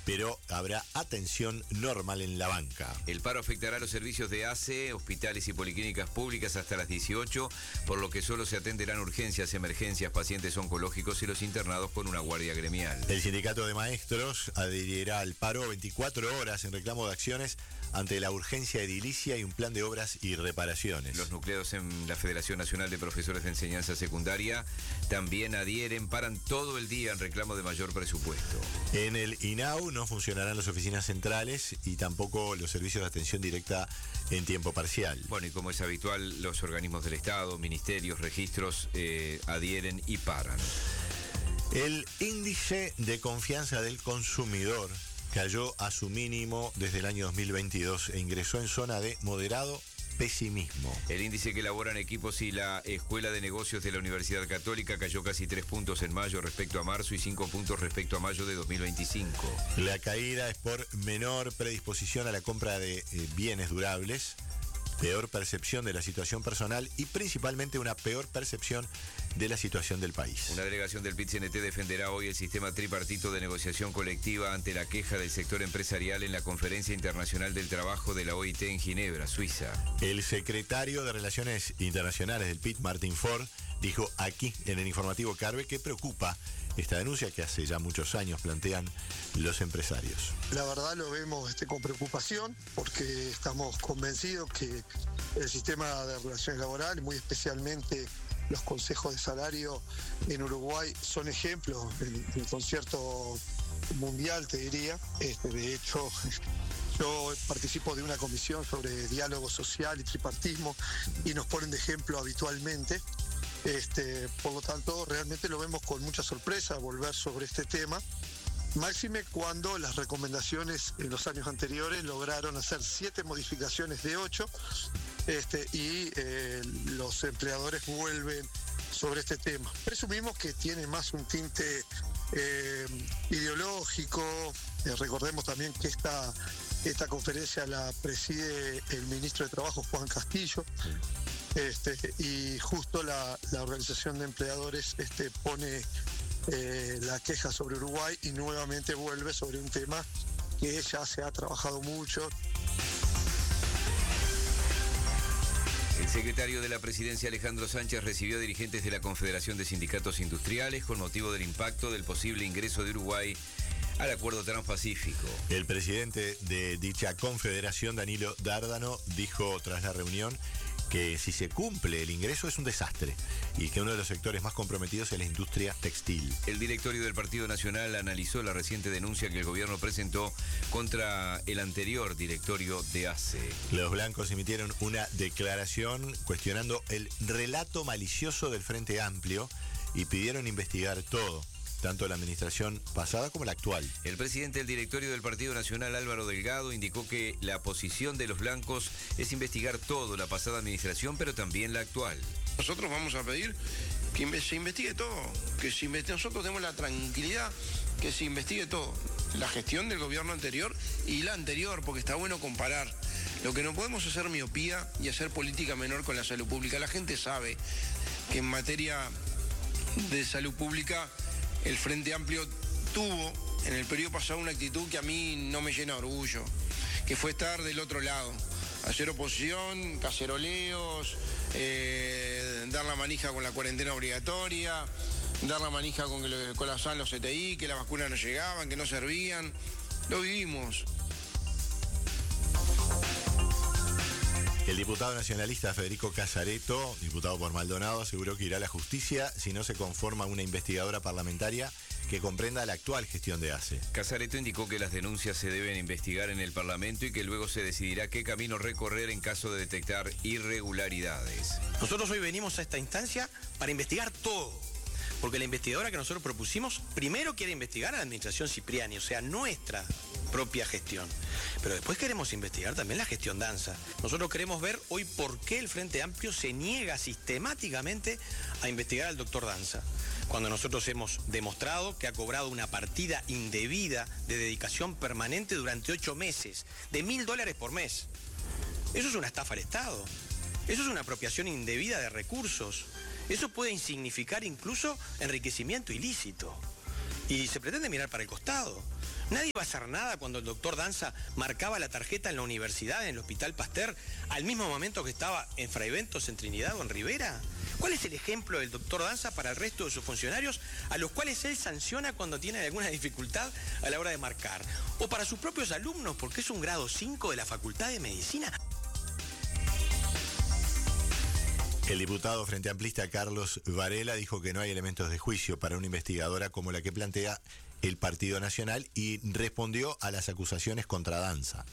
pero habrá atención normal en la banca. El paro afectará a los servicios de ACE, hospitales y policlínicas públicas hasta las 18, por lo que solo se atenderán urgencias, emergencias, pacientes oncológicos y los internados con una guardia gremial. El sindicato de maestros adherirá al paro 24 horas en reclamo de acciones ante la urgencia edilicia y un plan de obras y reparaciones. Los nucleados en la Federación Nacional de Profesores de Enseñanza Secundaria también adhieren, paran todo el día en reclamo de mayor presupuesto. En el INAU no funcionarán las oficinas centrales y tampoco los servicios de atención directa en tiempo parcial. Bueno, y como es habitual, los organismos del Estado, ministerios, registros adhieren y paran. El índice de confianza del consumidor cayó a su mínimo desde el año 2022 e ingresó en zona de moderado pesimismo. El índice que elaboran equipos y la Escuela de Negocios de la Universidad Católica cayó casi 3 puntos en mayo respecto a marzo y 5 puntos respecto a mayo de 2025. La caída es por menor predisposición a la compra de bienes durables, peor percepción de la situación personal y principalmente una peor percepción de la situación del país. Una delegación del PIT-CNT defenderá hoy el sistema tripartito de negociación colectiva ante la queja del sector empresarial en la Conferencia Internacional del Trabajo de la OIT en Ginebra, Suiza. El secretario de Relaciones Internacionales del PIT, Martin Ford, dijo aquí en el informativo Carve que preocupa esta denuncia que hace ya muchos años plantean los empresarios. La verdad lo vemos con preocupación porque estamos convencidos que el sistema de relaciones laborales, muy especialmente los consejos de salario en Uruguay, son ejemplos del concierto mundial, te diría. De hecho, yo participo de una comisión sobre diálogo social y tripartismo y nos ponen de ejemplo habitualmente. Por lo tanto, realmente lo vemos con mucha sorpresa volver sobre este tema. Máxime cuando las recomendaciones en los años anteriores lograron hacer 7 modificaciones de 8 y los empleadores vuelven sobre este tema. Presumimos que tiene más un tinte ideológico. Recordemos también que esta conferencia la preside el ministro de Trabajo, Juan Castillo. Y justo la organización de empleadores pone la queja sobre Uruguay y nuevamente vuelve sobre un tema que ya se ha trabajado mucho. El secretario de la Presidencia, Alejandro Sánchez, recibió dirigentes de la Confederación de Sindicatos Industriales con motivo del impacto del posible ingreso de Uruguay al Acuerdo Transpacífico. El presidente de dicha confederación, Danilo Dárdano, dijo tras la reunión que si se cumple el ingreso es un desastre y que uno de los sectores más comprometidos es la industria textil. El directorio del Partido Nacional analizó la reciente denuncia que el gobierno presentó contra el anterior directorio de ACE. Los blancos emitieron una declaración cuestionando el relato malicioso del Frente Amplio y pidieron investigar todo, tanto la administración pasada como la actual. El presidente del directorio del Partido Nacional, Álvaro Delgado, indicó que la posición de los blancos es investigar todo, la pasada administración, pero también la actual. Nosotros vamos a pedir que se investigue todo, nosotros tenemos la tranquilidad que se investigue todo, la gestión del gobierno anterior y la anterior, porque está bueno comparar. Lo que no podemos hacer miopía y hacer política menor con la salud pública. La gente sabe que en materia de salud pública el Frente Amplio tuvo en el periodo pasado una actitud que a mí no me llena de orgullo, que fue estar del otro lado, hacer oposición, caceroleos, dar la manija con la cuarentena obligatoria, dar la manija con que le colapsaban los CTI, que las vacunas no llegaban, que no servían. Lo vivimos. El diputado nacionalista Federico Casareto, diputado por Maldonado, aseguró que irá a la justicia si no se conforma una investigadora parlamentaria que comprenda la actual gestión de ACE. Casareto indicó que las denuncias se deben investigar en el Parlamento y que luego se decidirá qué camino recorrer en caso de detectar irregularidades. Nosotros hoy venimos a esta instancia para investigar todo, porque la investigadora que nosotros propusimos primero quiere investigar a la administración Cipriani, o sea, nuestra propia gestión. Pero después queremos investigar también la gestión Danza. Nosotros queremos ver hoy por qué el Frente Amplio se niega sistemáticamente a investigar al doctor Danza, cuando nosotros hemos demostrado que ha cobrado una partida indebida de dedicación permanente durante 8 meses, de $1.000 por mes. Eso es una estafa al Estado. Eso es una apropiación indebida de recursos. Eso puede significar incluso enriquecimiento ilícito. Y se pretende mirar para el costado. Nadie va a hacer nada cuando el doctor Danza marcaba la tarjeta en la universidad, en el Hospital Pasteur, al mismo momento que estaba en Fray Bentos, en Trinidad o en Rivera. ¿Cuál es el ejemplo del doctor Danza para el resto de sus funcionarios a los cuales él sanciona cuando tiene alguna dificultad a la hora de marcar? O para sus propios alumnos, porque es un grado 5 de la Facultad de Medicina. El diputado Frente Amplista Carlos Varela dijo que no hay elementos de juicio para una investigadora como la que plantea el Partido Nacional y respondió a las acusaciones contra Danza.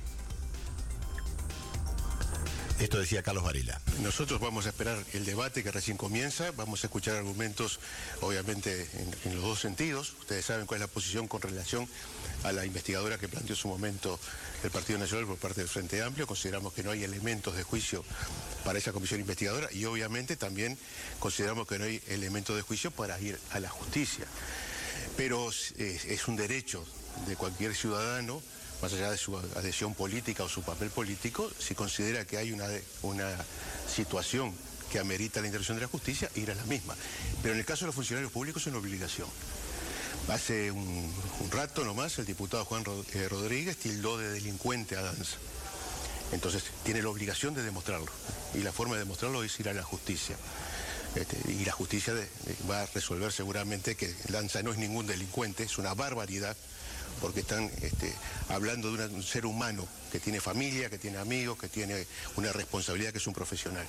Esto decía Carlos Varela. Nosotros vamos a esperar el debate que recién comienza, vamos a escuchar argumentos, obviamente, en los dos sentidos. Ustedes saben cuál es la posición con relación a la investigadora que planteó en su momento el Partido Nacional por parte del Frente Amplio. Consideramos que no hay elementos de juicio para esa comisión investigadora y obviamente también consideramos que no hay elementos de juicio para ir a la justicia. Pero es un derecho de cualquier ciudadano, más allá de su adhesión política o su papel político, si considera que hay una situación que amerita la intervención de la justicia, ir a la misma. Pero en el caso de los funcionarios públicos es una obligación. Hace un rato nomás el diputado Juan Rodríguez tildó de delincuente a Danza. Entonces tiene la obligación de demostrarlo. Y la forma de demostrarlo es ir a la justicia. Y la justicia va a resolver seguramente que Danza no es ningún delincuente, es una barbaridad, porque están hablando de un ser humano que tiene familia, que tiene amigos, que tiene una responsabilidad, que es un profesional.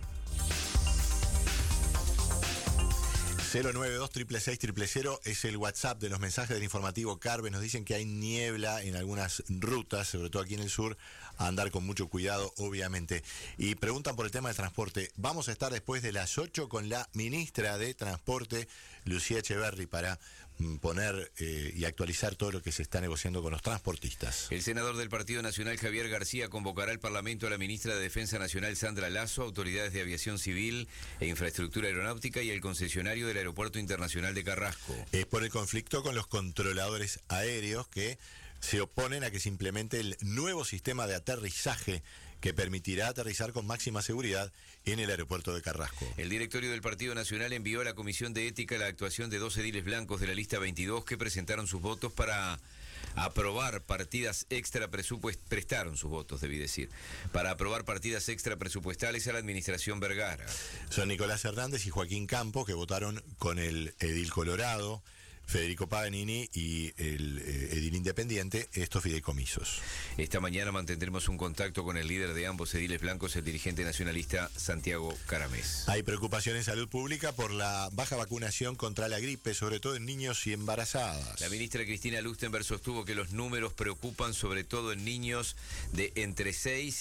092-666-000 es el WhatsApp de los mensajes del informativo Carve. Nos dicen que hay niebla en algunas rutas, sobre todo aquí en el sur, a andar con mucho cuidado, obviamente. Y preguntan por el tema del transporte. Vamos a estar después de las 8 con la ministra de Transporte, Lucía Echeverri, para poner y actualizar todo lo que se está negociando con los transportistas. El senador del Partido Nacional, Javier García, convocará al Parlamento a la ministra de Defensa Nacional, Sandra Lasso, autoridades de aviación civil e infraestructura aeronáutica y el concesionario del Aeropuerto Internacional de Carrasco. Es por el conflicto con los controladores aéreos que se oponen a que se implemente el nuevo sistema de aterrizaje que permitirá aterrizar con máxima seguridad en el aeropuerto de Carrasco. El directorio del Partido Nacional envió a la Comisión de Ética la actuación de 2 ediles blancos de la lista 22 que presentaron sus votos para aprobar partidas prestaron sus votos, debí decir, para aprobar partidas extra presupuestales a la administración Vergara. Son Nicolás Hernández y Joaquín Campos, que votaron con el edil Colorado, Federico Paganini, y el edil independiente, estos fideicomisos. Esta mañana mantendremos un contacto con el líder de ambos ediles blancos, el dirigente nacionalista Santiago Caramés. Hay preocupación en salud pública por la baja vacunación contra la gripe, sobre todo en niños y embarazadas. La ministra Cristina Lustenberg sostuvo que los números preocupan sobre todo en niños de entre 6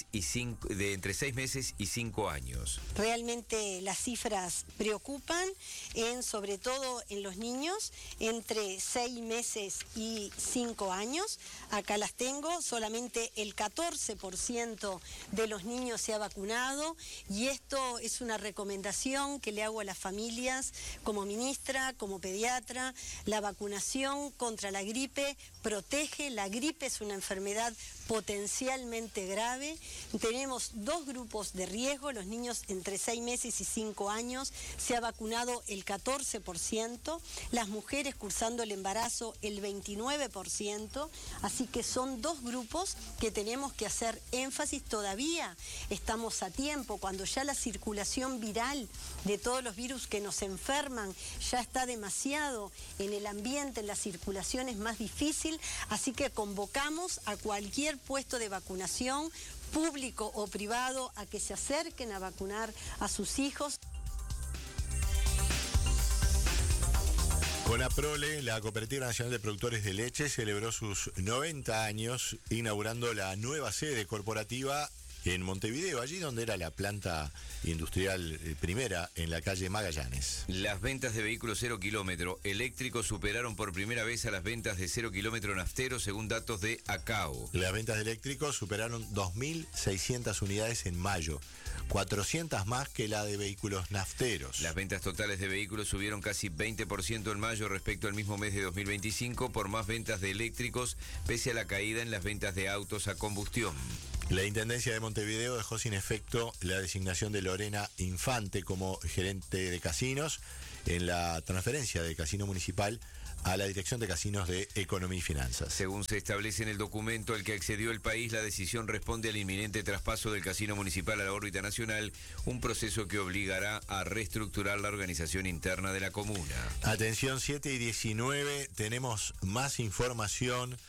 meses y 5 años. Realmente las cifras preocupan, sobre todo en los niños entre 6 meses y 5 años. Acá las tengo, solamente el 14% de los niños se ha vacunado y esto es una recomendación que le hago a las familias como ministra, como pediatra. La vacunación contra la gripe protege, la gripe es una enfermedad potencialmente grave. Tenemos 2 grupos de riesgo, los niños entre 6 meses y 5 años, se ha vacunado el 14%, las mujeres cursando el embarazo el 29%, así que son 2 grupos que tenemos que hacer énfasis. Todavía estamos a tiempo, cuando ya la circulación viral de todos los virus que nos enferman ya está demasiado en el ambiente, en la circulación es más difícil, así que convocamos a cualquier puesto de vacunación, público o privado, a que se acerquen a vacunar a sus hijos. Conaprole, la Cooperativa Nacional de Productores de Leche, celebró sus 90 años inaugurando la nueva sede corporativa en Montevideo, allí donde era la planta industrial primera, en la calle Magallanes. Las ventas de vehículos 0 kilómetro eléctricos superaron por primera vez a las ventas de 0 kilómetro nafteros, según datos de ACAO. Las ventas de eléctricos superaron 2.600 unidades en mayo, 400 más que la de vehículos nafteros. Las ventas totales de vehículos subieron casi 20% en mayo respecto al mismo mes de 2025, por más ventas de eléctricos, pese a la caída en las ventas de autos a combustión. La Intendencia de Montevideo dejó sin efecto la designación de Lorena Infante como gerente de casinos en la transferencia del casino municipal a la Dirección de Casinos de Economía y Finanzas. Según se establece en el documento al que accedió el país, la decisión responde al inminente traspaso del casino municipal a la órbita nacional, un proceso que obligará a reestructurar la organización interna de la comuna. Atención, 7:19, tenemos más información.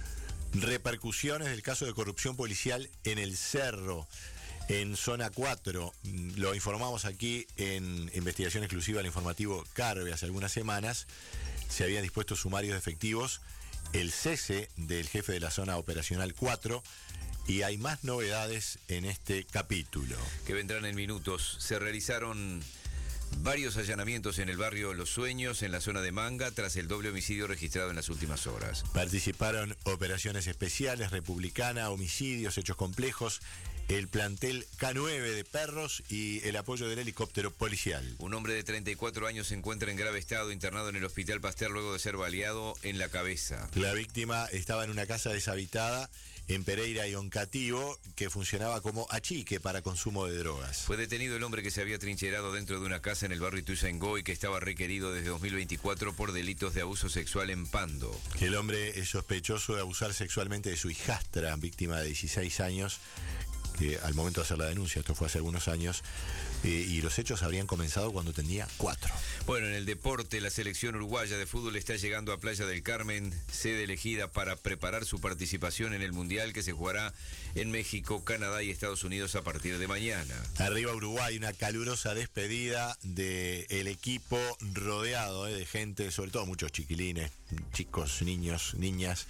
Repercusiones del caso de corrupción policial en el Cerro, en zona 4. Lo informamos aquí en investigación exclusiva del informativo Carve hace algunas semanas. Se habían dispuesto sumarios de efectivos, el cese del jefe de la zona operacional 4, y hay más novedades en este capítulo. Que vendrán en minutos. Se realizaron varios allanamientos en el barrio Los Sueños, en la zona de Manga, tras el doble homicidio registrado en las últimas horas. Participaron operaciones especiales, Republicana, homicidios, hechos complejos, el plantel K9 de perros y el apoyo del helicóptero policial. Un hombre de 34 años se encuentra en grave estado internado en el Hospital Pasteur luego de ser baleado en la cabeza. La víctima estaba en una casa deshabitada en Pereira y Oncativo, que funcionaba como achique para consumo de drogas. Fue detenido el hombre que se había trincherado dentro de una casa en el barrio Ituzaingó y que estaba requerido desde 2024 por delitos de abuso sexual en Pando. El hombre es sospechoso de abusar sexualmente de su hijastra, víctima de 16 años, que al momento de hacer la denuncia, esto fue hace algunos años, y los hechos habrían comenzado cuando tenía 4. Bueno, en el deporte, la selección uruguaya de fútbol está llegando a Playa del Carmen, sede elegida para preparar su participación en el Mundial que se jugará en México, Canadá y Estados Unidos a partir de mañana. Arriba Uruguay, una calurosa despedida del equipo rodeado de gente, sobre todo muchos chiquilines, chicos, niños, niñas,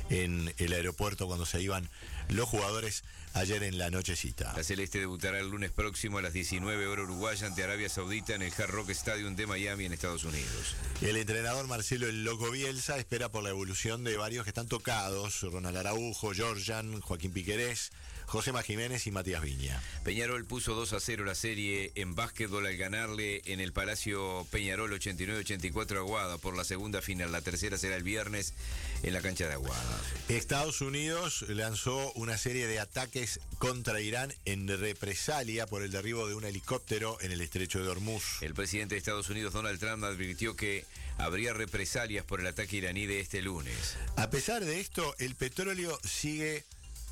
en el aeropuerto cuando se iban los jugadores ayer en la nochecita. La Celeste debutará el lunes próximo a las 19 horas uruguaya ante Arabia Saudita en el Hard Rock Stadium de Miami, en Estados Unidos. El entrenador Marcelo El Loco Bielsa espera por la evolución de varios que están tocados: Ronald Araujo, Georgian, Joaquín Piquerés, Josema Jiménez y Matías Viña. Peñarol puso 2-0 la serie en básquetbol al ganarle en el Palacio Peñarol 89-84 a Aguada por la segunda final. La tercera será el viernes en la cancha de Aguada. Estados Unidos lanzó una serie de ataques contra Irán en represalia por el derribo de un helicóptero en el estrecho de Hormuz. El presidente de Estados Unidos, Donald Trump, advirtió que habría represalias por el ataque iraní de este lunes. A pesar de esto, el petróleo sigue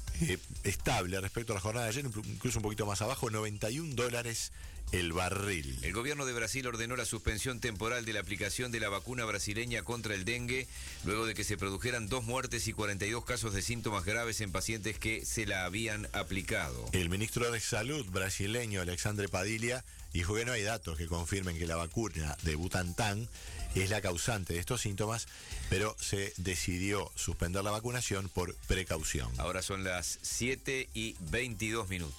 estable respecto a la jornada de ayer, incluso un poquito más abajo, $91 el barril. El gobierno de Brasil ordenó la suspensión temporal de la aplicación de la vacuna brasileña contra el dengue, luego de que se produjeran 2 muertes y 42 casos de síntomas graves en pacientes que se la habían aplicado. El ministro de Salud brasileño, Alexandre Padilha, dijo que no hay datos que confirmen que la vacuna de Butantan es la causante de estos síntomas, pero se decidió suspender la vacunación por precaución. Ahora son las 7:22.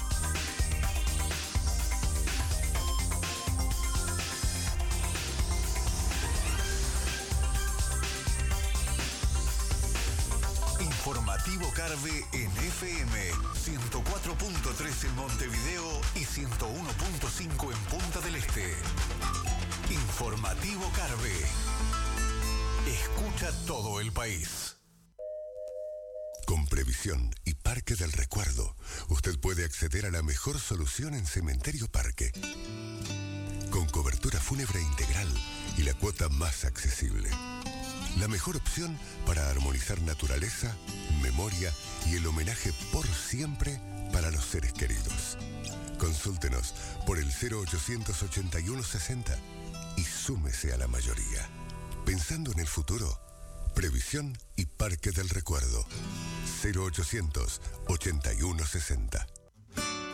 Informativo Carve en FM 104.3 en Montevideo y 101.5 en Punta del Este. Informativo Carve. Escucha todo el país. Con Previsión y Parque del Recuerdo, usted puede acceder a la mejor solución en Cementerio Parque. Con cobertura fúnebre integral y la cuota más accesible. La mejor opción para armonizar naturaleza, memoria y el homenaje por siempre para los seres queridos. Consúltenos por el 0800 81 60 y súmese a la mayoría. Pensando en el futuro, Previsión y Parque del Recuerdo. 0800 81 60.